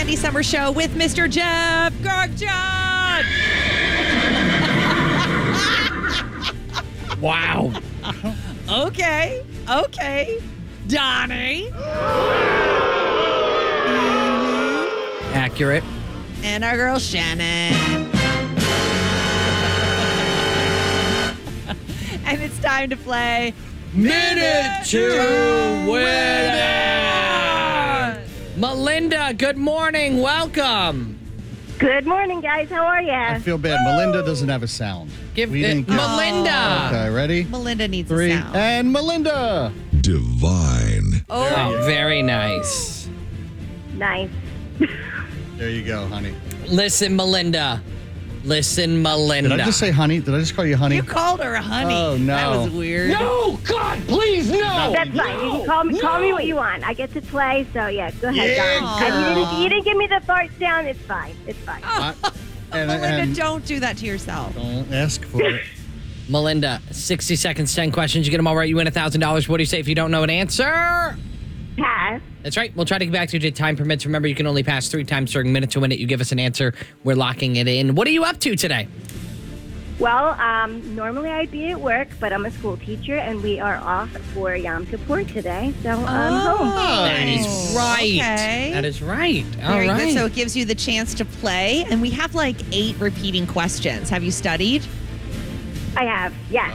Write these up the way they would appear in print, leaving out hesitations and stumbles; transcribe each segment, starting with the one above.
Andy Summer Show with Mr. Jeff Garkjohn. Wow. Okay. Donnie. Accurate. And our girl Shannon. And it's time to play Minute to Win It. Melinda, good morning. Welcome. Good morning, guys. How are I ya? feel bad. Melinda doesn't have a sound. Give We didn't get- Melinda. Okay, ready? Melinda needs 3, a sound. and Melinda. Divine. Oh, very nice. Nice. There you go, honey. Listen, Melinda. Listen, Melinda. Did I just say honey? Did I just call you honey? You called her a honey. Oh, no. That was weird. No, God, please, no. That's fine. You can call me what you want. I get to play, so yeah, go ahead, Yeah, Don. girl. And you didn't give me the fart sound. It's fine. It's fine. Melinda, don't do that to yourself. don't ask for it. Melinda, 60 seconds, 10 questions. You get them all right, you win $1,000. What do you say if you don't know an answer? Pass. That's right. We'll try to get back to you if time permits. Remember, you can only pass 3 times during Minute to Win It. You give us an answer, we're locking it in. What are you up to today? Well, normally I'd be at work, but I'm a school teacher, and we are off for Yom Kippur today, so I'm home. That is right. Okay. That is right. All Very right. good. So it gives you the chance to play. And we have like 8 repeating questions. Have you studied? I have, yes.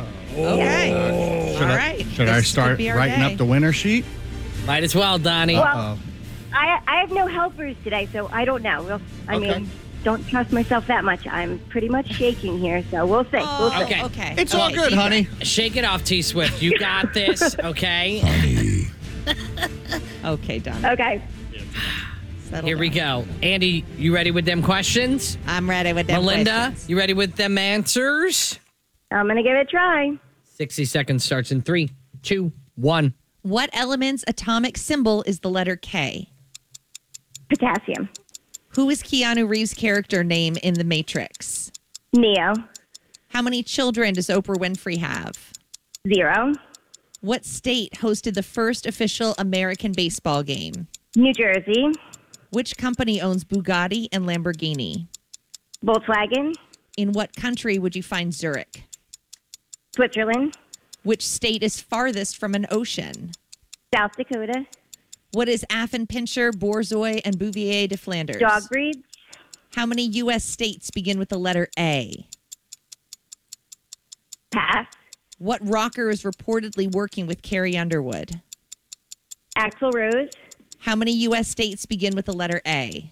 Okay. All right. Should I This start could be our writing day. up the winner sheet? Might as well, Donnie. Well, I have no helpers today, so I don't know. Well, I Okay. mean, don't trust myself that much. I'm pretty much shaking here, so we'll see. We'll see. Okay. Okay. It's all Okay, good, keep honey. Shake it off, T-Swift. You got this, okay? Honey. it. Okay, done. Okay. Settle Here we down. go. Andy, you ready with them questions? I'm ready with them Melinda, questions. you ready with them answers? I'm going to give it a try. 60 seconds starts in 3, 2, 1. What element's atomic symbol is the letter K? Potassium. Who is Keanu Reeves' character name in The Matrix? Neo. How many children does Oprah Winfrey have? 0. What state hosted the first official American baseball game? New Jersey. Which company owns Bugatti and Lamborghini? Volkswagen. In what country would you find Zurich? Switzerland. Which state is farthest from an ocean? South Dakota. What is Affenpinscher, Borzoi, and Bouvier de Flanders? Dog breeds. How many U.S. states begin with the letter A? Pass. What rocker is reportedly working with Carrie Underwood? Axl Rose. How many U.S. states begin with the letter A?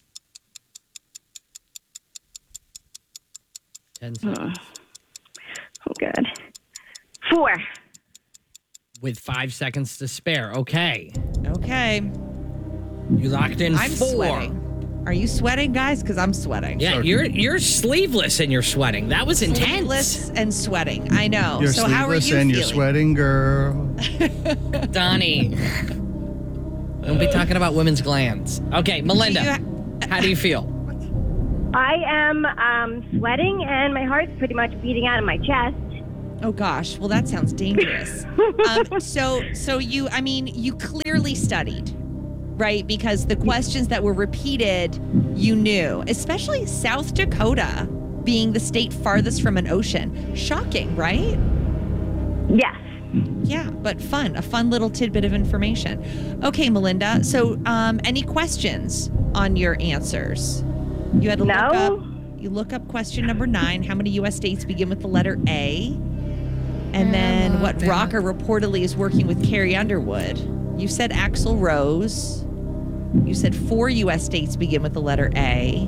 10 seconds. Oh, good. 4. With 5 seconds to spare. Okay. Okay. You locked in I'm 4. sweating. Are you sweating, guys? Because I'm sweating. Yeah, you're sleeveless and you're sweating. That was intense. Sleeveless and sweating. I know. You're so how are sleepless you and feeling? you're sweating, girl. Donnie. Don't be talking about women's glands. Okay, Melinda, how do you feel? I am sweating, and my heart's pretty much beating out of my chest. Oh gosh. Well, that sounds dangerous. So you clearly studied, right? Because the questions that were repeated, you knew, especially South Dakota being the state farthest from an ocean. Shocking, right? Yes. Yeah, but fun. A fun little tidbit of information. Okay, Melinda. So, any questions on your answers? You had to look up. You look up question number 9. How many U.S. states begin with the letter A? And then what rocker reportedly is working with Carrie Underwood? You said Axl Rose. You said 4 U.S. states begin with the letter A.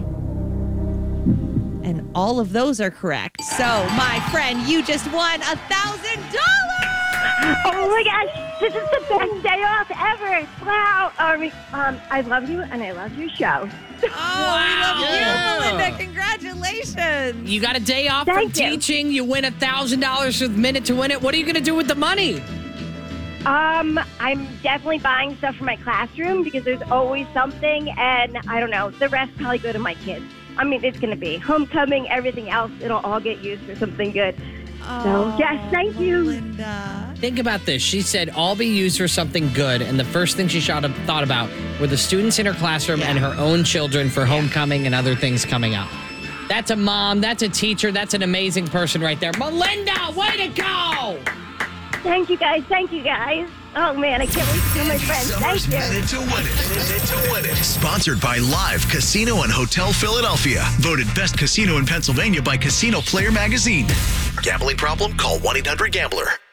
And all of those are correct. So, my friend, you just won $1,000. Oh my gosh, this is the best day off ever! Wow. I love you, and I love your show. Oh, we love you, Melinda. Congratulations. You got a day off from Thank you. teaching. You win $1,000 with Minute to Win It. What are you going to do with the money? I'm definitely buying stuff for my classroom because there's always something, and I don't know, the rest probably go to my kids. I mean, it's going to be homecoming, everything else. It'll all get used for something good. So, yes, thank you. Melinda. Think about this. She said all be used for something good, and the first thing she thought about were the students in her classroom and her own children for homecoming and other things coming up. That's a mom. That's a teacher. That's an amazing person right there. Melinda, way to go! Thank you, guys. Thank you, guys. Oh, man, I can't wait to see my friends. Summer's Thank you. Minute to Win It. Minute to Win It. Sponsored by Live Casino and Hotel Philadelphia. Voted best casino in Pennsylvania by Casino Player Magazine. Gambling problem? Call 1-800-GAMBLER.